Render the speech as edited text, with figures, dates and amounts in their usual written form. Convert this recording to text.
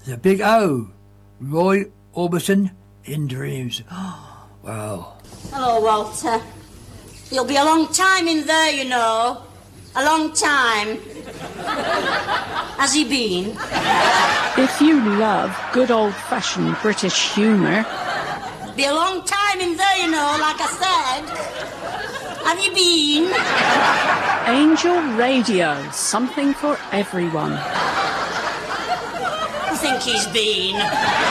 The big O. Roy Orbison in Dreams. Wow. Hello, Walter. You'll be a long time in there, you know. A long time. Has he been? If you love good old-fashioned British humour... Be a long time in there, you know, like I said. Have you been? Angel Radio, something for everyone. I think he's been.